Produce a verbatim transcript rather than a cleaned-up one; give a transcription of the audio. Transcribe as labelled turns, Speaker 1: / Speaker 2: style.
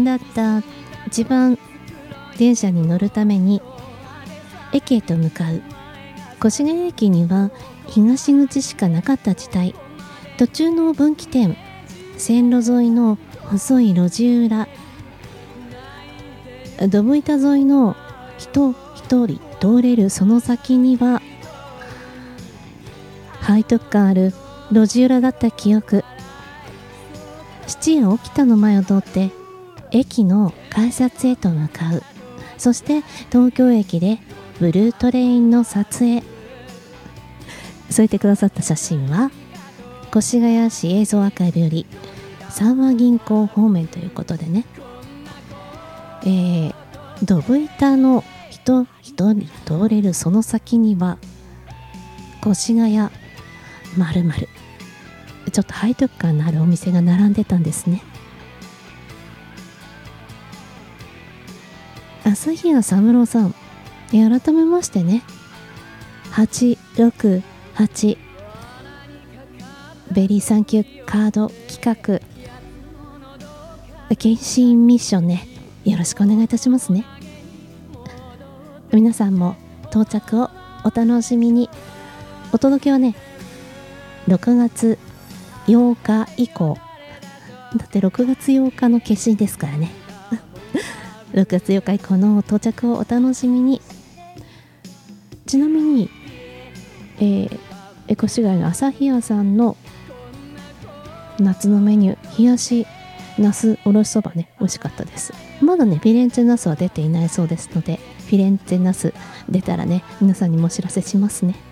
Speaker 1: だった一番電車に乗るために駅へと向かう。越谷駅には東口しかなかった地帯、途中の分岐点、線路沿いの細い路地裏、ドブ板沿いの人一人通れるその先には背徳感ある路地裏だった記憶。質屋沖田の前を通って駅の改札へと向かう。そして東京駅でブルートレインの撮影。添えてくださった写真は越谷市映像アーカイブより三和銀行方面ということでね、えー、ドブ板の人一人通れるその先には越谷まるまる、ちょっと背徳感のあるお店が並んでたんですね。朝日屋三郎さん、改めましてね、はちろくはちベリーサンキューカード企画検診ミッションね、よろしくお願いいたしますね。皆さんも到着をお楽しみに。お届けはねろくがつようか以降だって、ろくがつようかの決心ですからねろくがつようか以降の到着をお楽しみに。ちなみに、えー、越谷の朝日屋さんの夏のメニュー、冷やしナスおろしそばね、美味しかったです。まだねフィレンツェナスは出ていないそうですので、フィレンツェナス出たらね皆さんにもお知らせしますね。